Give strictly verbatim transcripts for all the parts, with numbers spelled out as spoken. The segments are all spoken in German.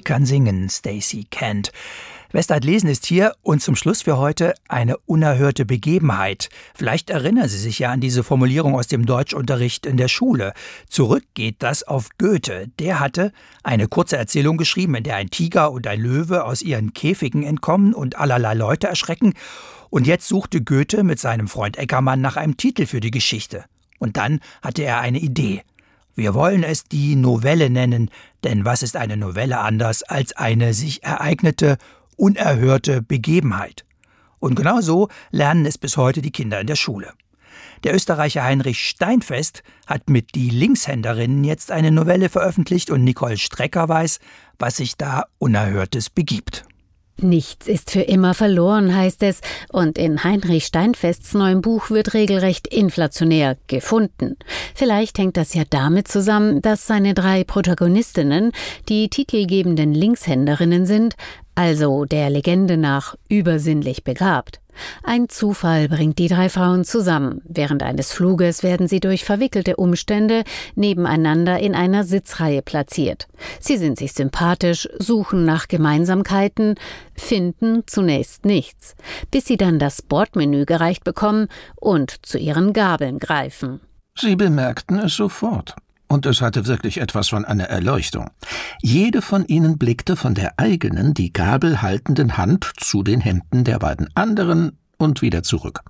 kann singen, Stacey Kent. Westart lesen ist hier und zum Schluss für heute eine unerhörte Begebenheit. Vielleicht erinnern Sie sich ja an diese Formulierung aus dem Deutschunterricht in der Schule. Zurück geht das auf Goethe. Der hatte eine kurze Erzählung geschrieben, in der ein Tiger und ein Löwe aus ihren Käfigen entkommen und allerlei Leute erschrecken. Und jetzt suchte Goethe mit seinem Freund Eckermann nach einem Titel für die Geschichte. Und dann hatte er eine Idee. Wir wollen es die Novelle nennen, denn was ist eine Novelle anders als eine sich ereignete, unerhörte Begebenheit? Und genau so lernen es bis heute die Kinder in der Schule. Der Österreicher Heinrich Steinfest hat mit Die Linkshänderinnen jetzt eine Novelle veröffentlicht und Nicole Strecker weiß, was sich da Unerhörtes begibt. Nichts ist für immer verloren, heißt es, und in Heinrich Steinfests neuem Buch wird regelrecht inflationär gefunden. Vielleicht hängt das ja damit zusammen, dass seine drei Protagonistinnen die titelgebenden Linkshänderinnen sind, also der Legende nach übersinnlich begabt. Ein Zufall bringt die drei Frauen zusammen. Während eines Fluges werden sie durch verwickelte Umstände nebeneinander in einer Sitzreihe platziert. Sie sind sich sympathisch, suchen nach Gemeinsamkeiten, finden zunächst nichts, bis sie dann das Bordmenü gereicht bekommen und zu ihren Gabeln greifen. Sie bemerkten es sofort. Und es hatte wirklich etwas von einer Erleuchtung. Jede von ihnen blickte von der eigenen, die Gabel haltenden Hand zu den Händen der beiden anderen und wieder zurück.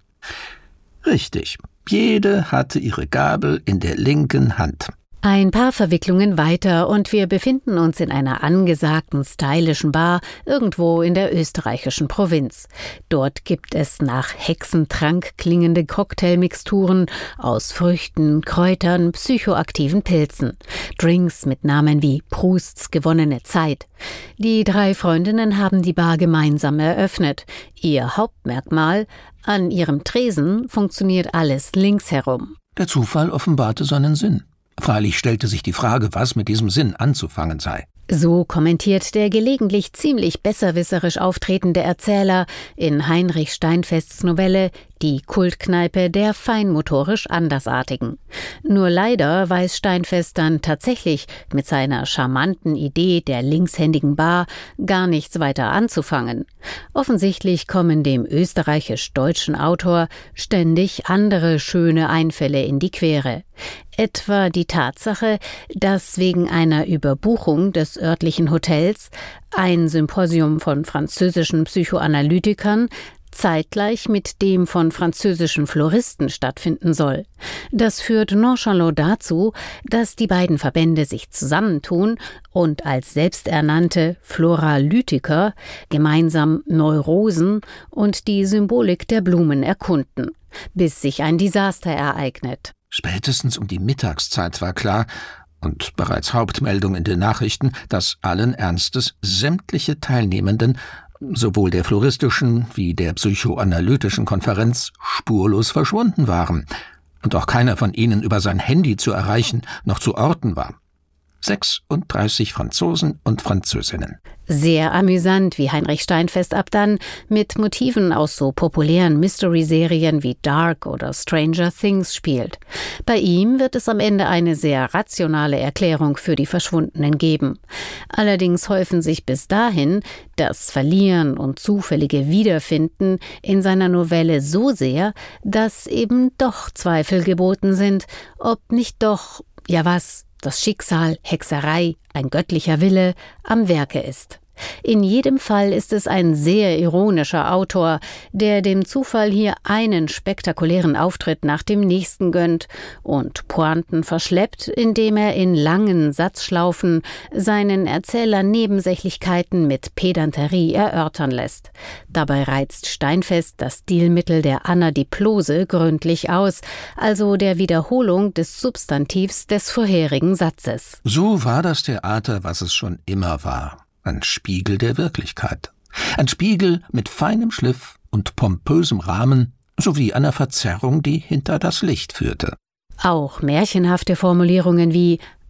Richtig, jede hatte ihre Gabel in der linken Hand. Ein paar Verwicklungen weiter und wir befinden uns in einer angesagten, stylischen Bar irgendwo in der österreichischen Provinz. Dort gibt es nach Hexentrank klingende Cocktailmixturen aus Früchten, Kräutern, psychoaktiven Pilzen. Drinks mit Namen wie Prousts gewonnene Zeit. Die drei Freundinnen haben die Bar gemeinsam eröffnet. Ihr Hauptmerkmal: an ihrem Tresen funktioniert alles links herum. Der Zufall offenbarte seinen Sinn. Freilich stellte sich die Frage, was mit diesem Sinn anzufangen sei. So kommentiert der gelegentlich ziemlich besserwisserisch auftretende Erzähler in Heinrich Steinfests Novelle Die Kultkneipe der feinmotorisch Andersartigen. Nur leider weiß Steinfest dann tatsächlich mit seiner charmanten Idee der linkshändigen Bar gar nichts weiter anzufangen. Offensichtlich kommen dem österreichisch-deutschen Autor ständig andere schöne Einfälle in die Quere. Etwa die Tatsache, dass wegen einer Überbuchung des örtlichen Hotels ein Symposium von französischen Psychoanalytikern zeitgleich mit dem von französischen Floristen stattfinden soll. Das führt nonchalant dazu, dass die beiden Verbände sich zusammentun und als selbsternannte Floralytiker gemeinsam Neurosen und die Symbolik der Blumen erkunden, bis sich ein Desaster ereignet. Spätestens um die Mittagszeit war klar, und bereits Hauptmeldung in den Nachrichten, dass allen Ernstes sämtliche Teilnehmenden, sowohl der floristischen wie der psychoanalytischen Konferenz, spurlos verschwunden waren und auch keiner von ihnen über sein Handy zu erreichen noch zu orten war. sechsunddreißig Franzosen und Französinnen. Sehr amüsant, wie Heinrich Steinfest ab dann mit Motiven aus so populären Mystery-Serien wie Dark oder Stranger Things spielt. Bei ihm wird es am Ende eine sehr rationale Erklärung für die Verschwundenen geben. Allerdings häufen sich bis dahin das Verlieren und zufällige Wiederfinden in seiner Novelle so sehr, dass eben doch Zweifel geboten sind, ob nicht doch, ja was, das Schicksal, Hexerei, ein göttlicher Wille am Werke ist. In jedem Fall ist es ein sehr ironischer Autor, der dem Zufall hier einen spektakulären Auftritt nach dem nächsten gönnt und Pointen verschleppt, indem er in langen Satzschlaufen seinen Erzähler Nebensächlichkeiten mit Pedanterie erörtern lässt. Dabei reizt Steinfest das Stilmittel der Anadiplose gründlich aus, also der Wiederholung des Substantivs des vorherigen Satzes. So war das Theater, was es schon immer war. Ein Spiegel der Wirklichkeit. Ein Spiegel mit feinem Schliff und pompösem Rahmen sowie einer Verzerrung, die hinter das Licht führte. Auch märchenhafte Formulierungen wie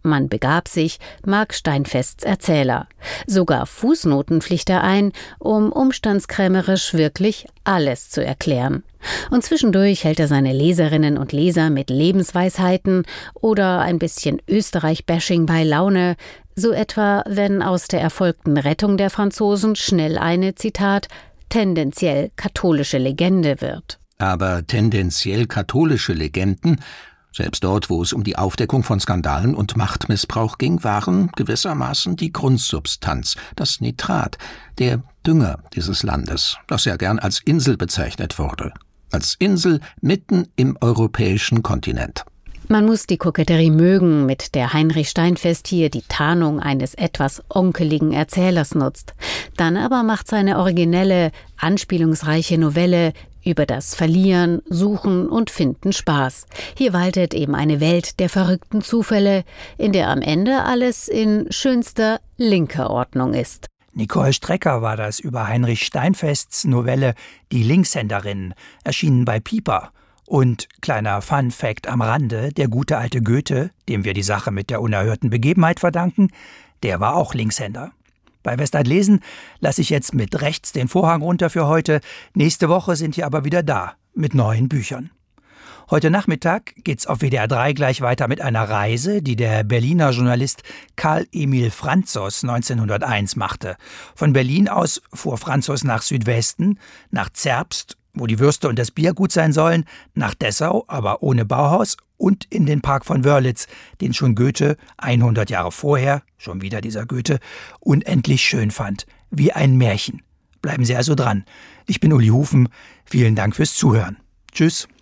Man begab sich, mag Steinfests Erzähler. Sogar Fußnoten pflicht er ein, um umstandskrämerisch wirklich alles zu erklären. Und zwischendurch hält er seine Leserinnen und Leser mit Lebensweisheiten oder ein bisschen Österreich-Bashing bei Laune, so etwa, wenn aus der erfolgten Rettung der Franzosen schnell eine, Zitat, tendenziell katholische Legende wird. Aber tendenziell katholische Legenden, selbst dort, wo es um die Aufdeckung von Skandalen und Machtmissbrauch ging, waren gewissermaßen die Grundsubstanz, das Nitrat, der Dünger dieses Landes, das ja gern als Insel bezeichnet wurde. Als Insel mitten im europäischen Kontinent. Man muss die Koketterie mögen, mit der Heinrich Steinfest hier die Tarnung eines etwas onkeligen Erzählers nutzt. Dann aber macht seine originelle, anspielungsreiche Novelle über das Verlieren, Suchen und Finden Spaß. Hier waltet eben eine Welt der verrückten Zufälle, in der am Ende alles in schönster linker Ordnung ist. Nicole Strecker war das über Heinrich Steinfests Novelle Die Linkshänderin, erschienen bei Piper. Und kleiner Fun-Fact am Rande, der gute alte Goethe, dem wir die Sache mit der unerhörten Begebenheit verdanken, der war auch Linkshänder. Bei Westart lesen lasse ich jetzt mit rechts den Vorhang runter für heute. Nächste Woche sind wir aber wieder da mit neuen Büchern. Heute Nachmittag geht's auf W D R drei gleich weiter mit einer Reise, die der Berliner Journalist Karl Emil Franzos neunzehnhunderteins machte. Von Berlin aus fuhr Franzos nach Südwesten, nach Zerbst, wo die Würste und das Bier gut sein sollen, nach Dessau, aber ohne Bauhaus, und in den Park von Wörlitz, den schon Goethe hundert Jahre vorher, schon wieder dieser Goethe, unendlich schön fand. Wie ein Märchen. Bleiben Sie also dran. Ich bin Uli Hufen. Vielen Dank fürs Zuhören. Tschüss.